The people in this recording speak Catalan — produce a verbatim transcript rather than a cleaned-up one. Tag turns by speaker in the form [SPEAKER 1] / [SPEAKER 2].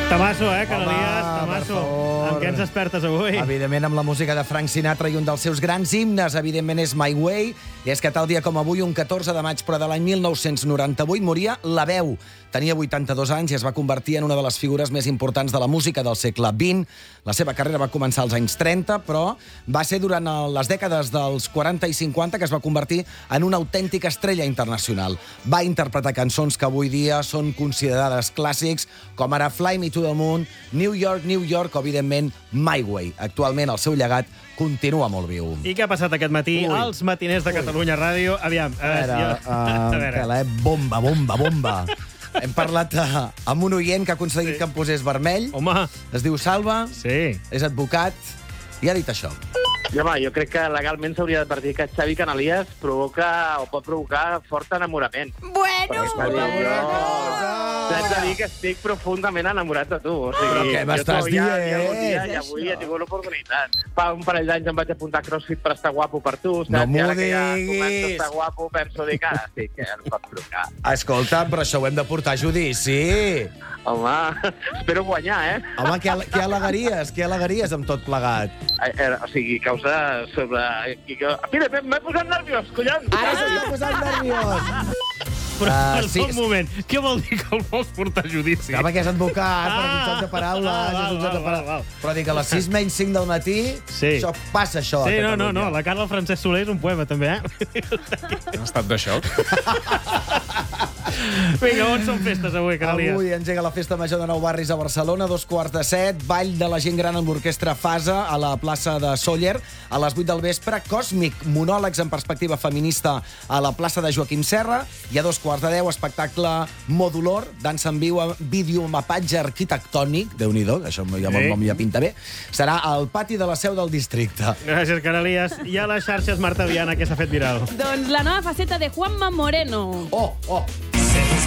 [SPEAKER 1] Tamasso, eh, Canalies, tamasso. Amb què ens despertes avui?
[SPEAKER 2] Evidentment, amb la música de Frank Sinatra i un dels seus grans himnes, evidentment, és My Way. I és que tal dia com avui, un catorze de maig, però de l'any mil nou-cents noranta-vuit, moria La Veu. Tenia vuitanta-dos anys i es va convertir en una de les figures més importants de la música del segle vint. La seva carrera va començar als anys trenta, però va ser durant les dècades dels quaranta i cinquanta que es va convertir en una autèntica estrella internacional. Va interpretar cançons que avui dia són considerades clàssics, com ara Fly Me to the Moon, New York, New York, o, evidentment, My Way. Actualment, el seu llegat continua molt viu.
[SPEAKER 1] I què ha passat aquest matí
[SPEAKER 2] Ui.
[SPEAKER 1] als matiners de Catalunya Ràdio? Aviam, a veure...
[SPEAKER 2] A veure,
[SPEAKER 1] jo... a
[SPEAKER 2] uh,
[SPEAKER 1] veure.
[SPEAKER 2] tela, eh? Bomba, bomba, bomba. Hem parlat uh, amb un oient que ha aconseguit
[SPEAKER 1] Sí.
[SPEAKER 2] que em posés vermell.
[SPEAKER 1] Home,
[SPEAKER 2] Es diu Salva,
[SPEAKER 1] sí.
[SPEAKER 2] és advocat, i ha dit això.
[SPEAKER 3] I, home, jo crec que legalment s'hauria d'advertir que Xavi Canalies provoca o pot provocar fort enamorament.
[SPEAKER 4] Bueno!
[SPEAKER 3] Perquè t'he de dir, jo... T'haig de dir que estic profundament enamorat de tu. O sigui,
[SPEAKER 2] Però què m'estàs
[SPEAKER 3] jo ja, ja,
[SPEAKER 2] dient?
[SPEAKER 3] algun dia, I avui he tingut l'oportunitat. Fa un parell d'anys em vaig apuntar a CrossFit per estar guapo per tu. Saps?
[SPEAKER 2] No
[SPEAKER 3] I
[SPEAKER 2] m'ho
[SPEAKER 3] ara que ja
[SPEAKER 2] diguis.
[SPEAKER 3] començo a estar guapo, penso dir que ara sí que em pot trucar.
[SPEAKER 2] Escolta, però això ho hem de portar a judici.
[SPEAKER 3] Home, espero guanyar, eh?
[SPEAKER 2] Home, què, al- què al·legaries? Què al·legaries amb tot plegat?
[SPEAKER 3] Eh, eh, O sigui, causa sobre... Mira, m'he posat nerviós, collons!
[SPEAKER 2] Ara s'està posant nerviós.
[SPEAKER 1] Però,
[SPEAKER 2] Ah,
[SPEAKER 1] uh,
[SPEAKER 2] sí,
[SPEAKER 1] sí, un moment, què vol dir que el vols portar a judici?
[SPEAKER 2] Home, que és advocat, per un joc de paraules.
[SPEAKER 1] Val,
[SPEAKER 2] és un joc de
[SPEAKER 1] val,
[SPEAKER 2] paraules.
[SPEAKER 1] val, val.
[SPEAKER 2] Però dic, a les sis menys cinc del matí,
[SPEAKER 1] Sí.
[SPEAKER 2] això passa, això,
[SPEAKER 1] Sí,
[SPEAKER 2] a
[SPEAKER 1] no, no,
[SPEAKER 2] Catalunya.
[SPEAKER 1] no, la Carla Francesc Soler és un poema, també, eh?
[SPEAKER 5] En estat de xoc.
[SPEAKER 1] Vinga, on són festes avui, Canalies?
[SPEAKER 2] Avui engega la Festa Major de Nou Barris a Barcelona, dos quarts de set, ball de la gent gran amb l'orquestra Fasa a la plaça de Sóller, a les vuit del vespre, Còsmic, monòlegs en perspectiva feminista a la plaça de Joaquim Serra, i a dos quarts de deu, espectacle Modulor, dansa en viu, videomapatge arquitectònic, Déu-n'hi-do, això ja,
[SPEAKER 1] Sí.
[SPEAKER 2] ja pinta bé, serà al pati de la seu del districte.
[SPEAKER 1] Gràcies, Canalies. I a les xarxes, Marta Viana, què s'ha fet viral?
[SPEAKER 4] Doncs la nova faceta de Juanma Moreno.
[SPEAKER 2] Oh, oh,